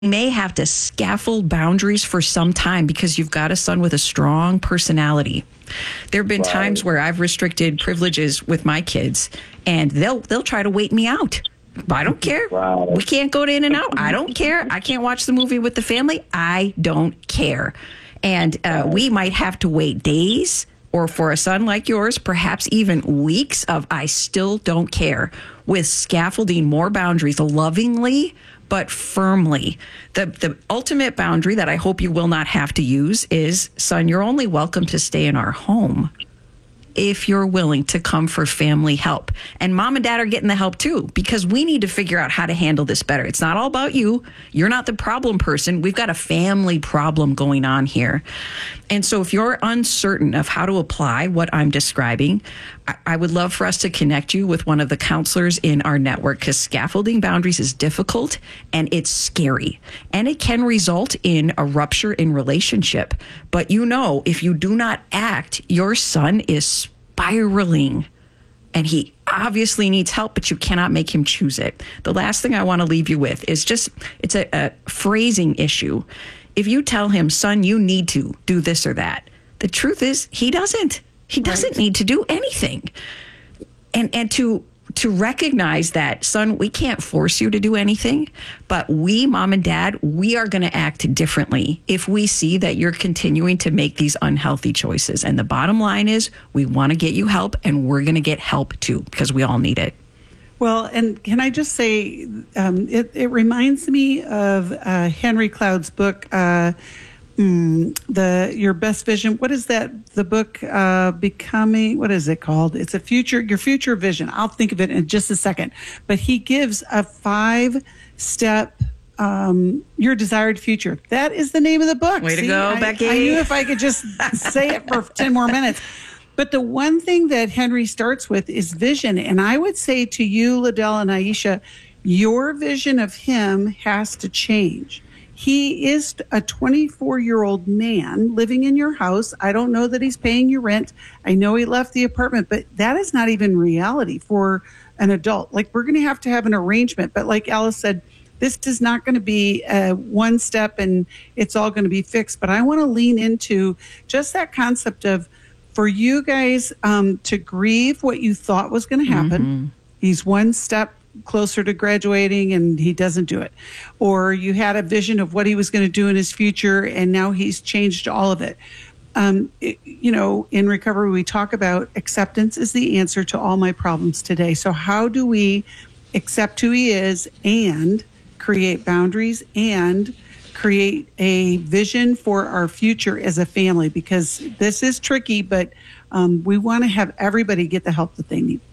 may have to scaffold boundaries for some time because you've got a son with a strong personality. There have been times where I've restricted privileges with my kids, and they'll try to wait me out. I don't care. We can't go to In-N-Out. I don't care. I can't watch the movie with the family. I don't care. And we might have to wait days, or for a son like yours, perhaps even weeks of I still don't care, with scaffolding more boundaries lovingly but firmly. The ultimate boundary that I hope you will not have to use is, son, you're only welcome to stay in our home if you're willing to come for family help. And mom and dad are getting the help too, because we need to figure out how to handle this better. It's not all about you. You're not the problem person. We've got a family problem going on here. And so if you're uncertain of how to apply what I'm describing, I would love for us to connect you with one of the counselors in our network, because scaffolding boundaries is difficult and it's scary, and it can result in a rupture in relationship. But if you do not act, your son is spiraling, and he obviously needs help, but you cannot make him choose it. The last thing I want to leave you with is it's a phrasing issue. If you tell him, son, you need to do this or that, the truth is he doesn't. He doesn't need to do anything. And to recognize that, son, we can't force you to do anything, but we, mom and dad, we are going to act differently if we see that you're continuing to make these unhealthy choices. And the bottom line is, we want to get you help, and we're going to get help too, because we all need it. Well, and can I just say, it reminds me of Henry Cloud's book, Your Best Vision. What is that? The book, Becoming, what is it called? It's your future vision. I'll think of it in just a second. But he gives a 5-step, your desired future. That is the name of the book. Way to go, Becky. I knew if I could just say it for 10 more minutes. But the one thing that Henry starts with is vision. And I would say to you, Liddell and Aisha, your vision of him has to change. He is a 24-year-old man living in your house. I don't know that he's paying you rent. I know he left the apartment, but that is not even reality for an adult. Like, we're going to have an arrangement. But like Alice said, this is not going to be one step and it's all going to be fixed. But I want to lean into just that concept of, for you guys to grieve what you thought was going to happen. Mm-hmm. He's one step closer to graduating and he doesn't do it. Or you had a vision of what he was going to do in his future and now he's changed all of it. In recovery, we talk about acceptance is the answer to all my problems today. So how do we accept who he is and create boundaries and create a vision for our future as a family? Because this is tricky, but we want to have everybody get the help that they need.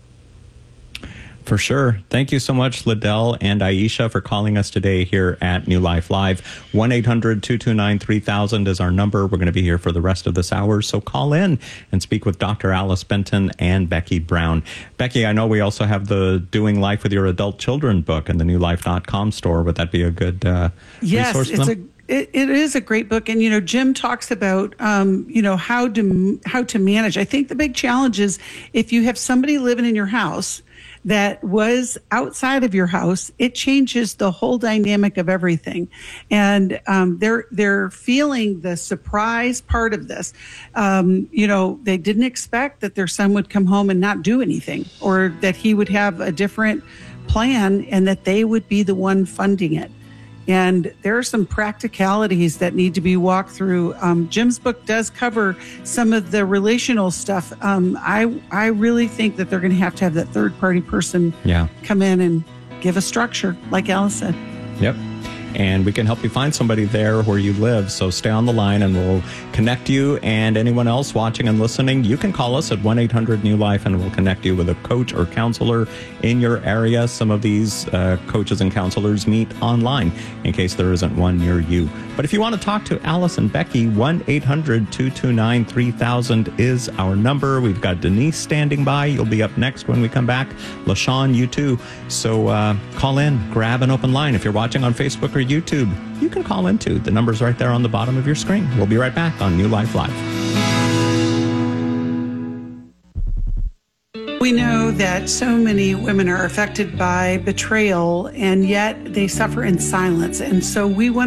For sure. Thank you so much, Liddell and Aisha, for calling us today here at New Life Live. 1-800-229-3000 is our number. We're going to be here for the rest of this hour, so call in and speak with Dr. Alice Benton and Becky Brown. Becky, I know we also have the Doing Life with Your Adult Children book in the newlife.com store. Would that be a good resource? Yes, it is a great book. And, Jim talks about, how to manage. I think the big challenge is if you have somebody living in your house that was outside of your house, it changes the whole dynamic of everything. And they're feeling the surprise part of this. They didn't expect that their son would come home and not do anything, or that he would have a different plan and that they would be the one funding it. And there are some practicalities that need to be walked through. Jim's book does cover some of the relational stuff. I really think that they're going to have that third-party person come in and give a structure, like Alice said. Yep. And we can help you find somebody there where you live. So stay on the line and we'll connect you. And anyone else watching and listening, you can call us at 1-800-NEW-LIFE and we'll connect you with a coach or counselor in your area. Some of these coaches and counselors meet online in case there isn't one near you. But if you want to talk to Alice and Becky, 1-800-229-3000 is our number. We've got Denise standing by. You'll be up next when we come back. LaShawn, you too. So call in, grab an open line. If you're watching on Facebook or YouTube, you can call in too. The number's right there on the bottom of your screen. We'll be right back on New Life Live. We know know that so many women are affected by betrayal, and yet they suffer in silence. And so we want